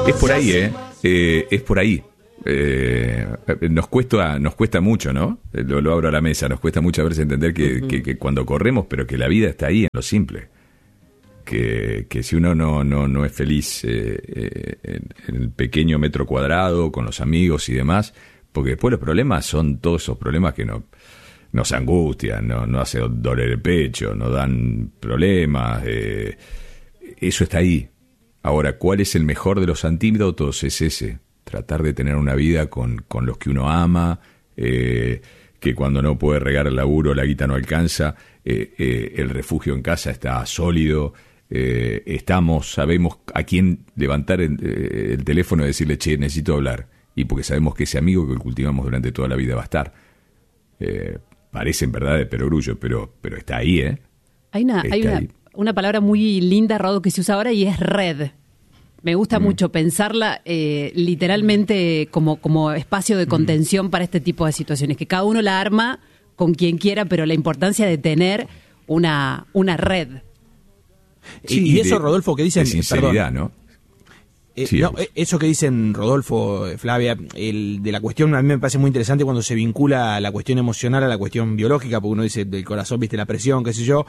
Es por ahí, es por ahí. Nos cuesta mucho, ¿no? Lo abro a la mesa, nos cuesta mucho a veces entender que cuando corremos, pero que la vida está ahí en lo simple. Que si uno no es feliz en el pequeño metro cuadrado, con los amigos y demás, porque después los problemas son todos esos problemas que nos angustian, no hace doler el pecho, nos dan problemas, eso está ahí. Ahora, ¿cuál es el mejor de los antídotos? Es ese, tratar de tener una vida con los que uno ama, que cuando no puede regar el laburo, la guita no alcanza, el refugio en casa está sólido, sabemos a quién levantar el teléfono y decirle, che, necesito hablar, y porque sabemos que ese amigo que cultivamos durante toda la vida va a estar. Parecen verdades de perogrullo, pero está ahí, ¿eh? Hay una palabra muy linda, Rodo, que se usa ahora y es red. Me gusta mucho pensarla literalmente como espacio de contención para este tipo de situaciones, que cada uno la arma con quien quiera, pero la importancia de tener una red. Sí, y eso, Rodolfo, que dicen... De sinceridad, perdón, ¿no? Sí, eso que dicen Rodolfo, Flavia, de la cuestión, a mí me parece muy interesante cuando se vincula la cuestión emocional a la cuestión biológica, porque uno dice del corazón, viste, la presión, qué sé yo.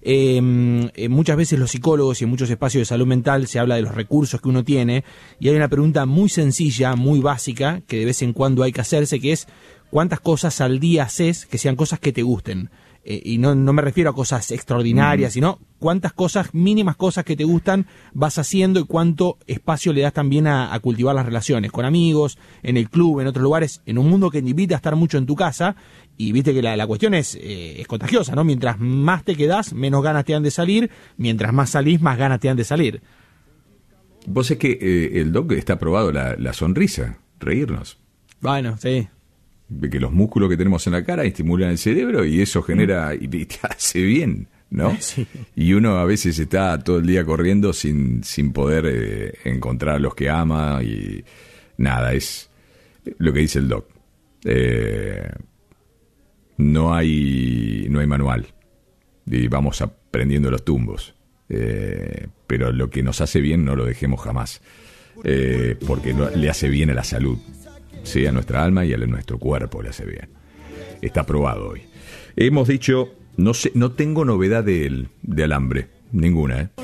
Muchas veces los psicólogos y en muchos espacios de salud mental se habla de los recursos que uno tiene, y hay una pregunta muy sencilla, muy básica, que de vez en cuando hay que hacerse, que es ¿cuántas cosas al día haces que sean cosas que te gusten? Y no me refiero a cosas extraordinarias, sino cuántas cosas, mínimas cosas que te gustan vas haciendo y cuánto espacio le das también a cultivar las relaciones con amigos, en el club, en otros lugares, en un mundo que te invita a estar mucho en tu casa. Y viste que la cuestión es contagiosa, ¿no? Mientras más te quedás, menos ganas te dan de salir. Mientras más salís, más ganas te dan de salir. Vos es que el doc está probado la sonrisa, reírnos. Bueno, sí. Que los músculos que tenemos en la cara estimulan el cerebro y eso genera y te hace bien, ¿no? Sí. Y uno a veces está todo el día corriendo sin poder encontrar a los que ama y nada, es lo que dice el doc. No hay manual y vamos aprendiendo los tumbos, pero lo que nos hace bien no lo dejemos jamás, porque le hace bien a la salud. Sí, a nuestra alma y a nuestro cuerpo le hace bien. Está probado hoy. Hemos dicho, no tengo novedad de alambre, ninguna, ¿eh?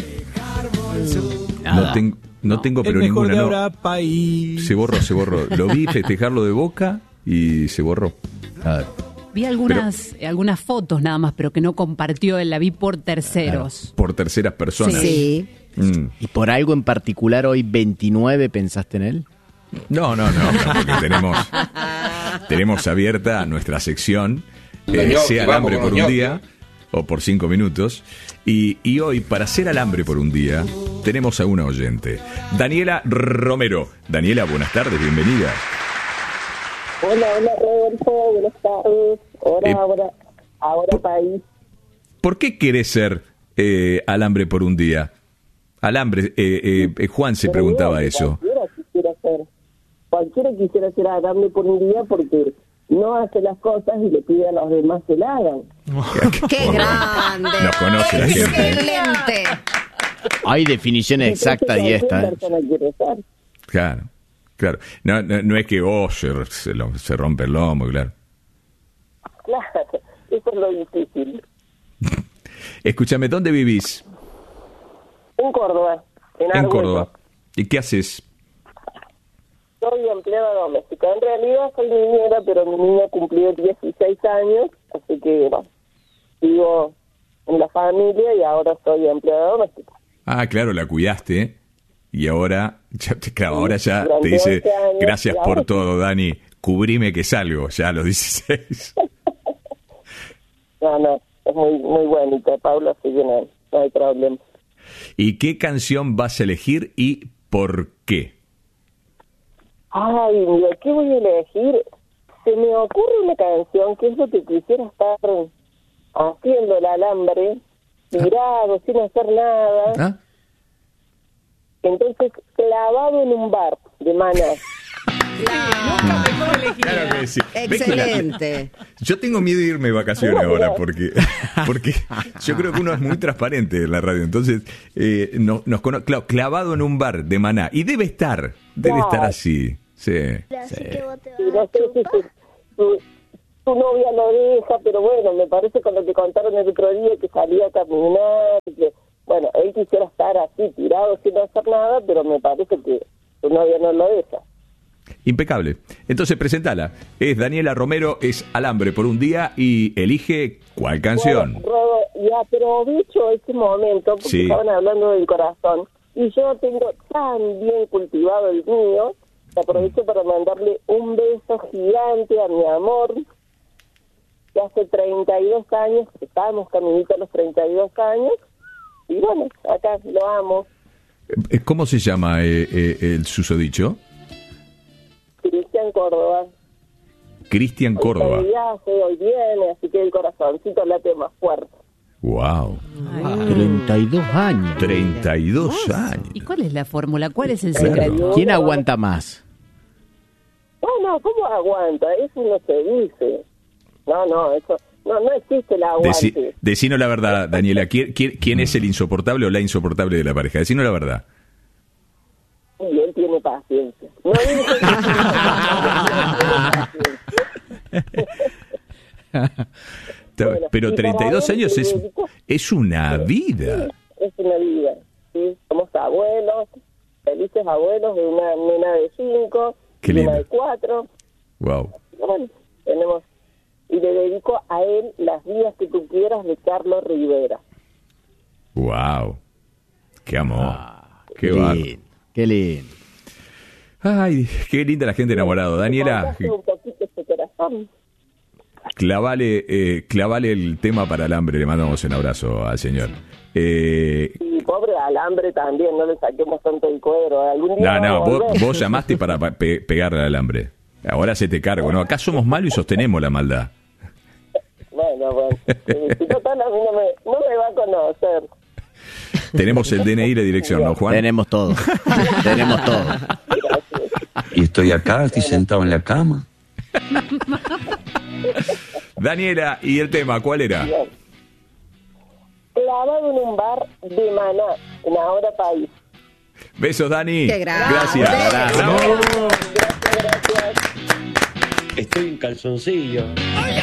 No tengo, pero ninguna. No. País. Se borró. Lo vi festejarlo de Boca y se borró. Vi algunas fotos nada más, pero que no compartió, la vi por terceros. Por terceras personas. Sí. ¿Y por algo en particular hoy 29 pensaste en él? No, porque tenemos abierta nuestra sección, sea alambre por un día o por 5 minutos. Y hoy, para hacer alambre por un día, tenemos a una oyente, Daniela Romero. Daniela, buenas tardes, bienvenida. Hola, Rodolfo, buenas tardes. Ahora país. ¿Por qué querés ser alambre por un día? Alambre, Juan se preguntaba eso. Cualquiera quisiera ser alambre por un día porque no hace las cosas y le pide a los demás que la hagan. ¡Qué grande! Nos conoce la gente. ¡Excelente! Hay definiciones exactas y esta. Claro. No es que se rompe el lomo, claro. Claro, eso es lo difícil. Escúchame, ¿dónde vivís? En Córdoba. En Córdoba. ¿Y qué haces? Soy empleada doméstica. En realidad soy niñera, pero mi niña cumplió 16 años, así que vivo en la familia y ahora soy empleada doméstica. Ah, claro, la cuidaste y ahora ya te dice, gracias por todo, Dani, cubrime que salgo, ya a los 16. No, es muy bonita, Paula, así que no hay problema. ¿Y qué canción vas a elegir y por qué? Ay, mira, ¿qué voy a elegir? Se me ocurre una canción que es lo que quisiera estar haciendo el alambre, tirado, sin hacer nada. Entonces, clavado en un bar de Maná. Nunca mejor elegida. Claro que sí. Excelente. Yo tengo miedo de irme de vacaciones ahora porque yo creo que uno es muy transparente en la radio. Entonces, claro, clavado en un bar de Maná. Y debe estar así. Sí. Sí, no sé si tu novia lo deja, pero bueno, me parece con lo que contaron el otro día, que salía a caminar, que, bueno, él quisiera estar así, tirado, sin hacer nada, pero me parece que tu novia no lo deja. Impecable. Entonces, presentala. Es Daniela Romero, es Alambre por un día y elige ¿cuál canción? Bueno, Rodo, y aprovecho ese momento, porque estaban hablando del corazón, y yo tengo tan bien cultivado el mío, que aprovecho para mandarle un beso gigante a mi amor, que hace 32 años, estábamos caminito a los 32 años, y bueno, acá lo amo. ¿Cómo se llama el susodicho? Cristian Córdoba. Cristian Córdoba. Hoy viene, así que el corazoncito late más fuerte. Wow. 32 años. 32 años. ¿Y cuál es la fórmula? ¿Cuál es el secreto? ¿Quién aguanta más? No, ¿cómo aguanta? Eso no se dice. No, eso no existe el aguante. Decinos la verdad, Daniela. ¿Quién es el insoportable o la insoportable de la pareja? Decinos la verdad. Y él tiene paciencia. No digo que bueno, pero 32 años es una vida. Sí, es una vida. ¿Sí? Somos abuelos, felices abuelos de una nena de 5, Qué de lindo. una de 4. Wow. Bueno, tenemos... Y le dedico a él Las vidas que tú quieras de Carlos Rivera. Wow. Qué amor. Qué bárbaro. Qué lindo. Ay, qué linda la gente enamorada. Daniela, Un poquito ese corazón. clavale el tema para Alambre. Le mandamos un abrazo al señor. Y pobre Alambre también, no le saquemos tanto el cuero. Algún día No, vamos a volver. vos llamaste para pegarle al Alambre. Ahora se te cargo, ¿no? Acá somos malos y sostenemos la maldad. Bueno. Si total a mí no me va a conocer. Tenemos el DNI y la dirección, ¿no, Juan? Tenemos todo. Tenemos todo. Y estoy acá, estoy sentado en la cama. Daniela, ¿y el tema cuál era? Bien. Clavado en un bar de Maná, en Ahora País. Besos, Dani. Qué grande. Gracias. Gracias. Estoy en calzoncillo.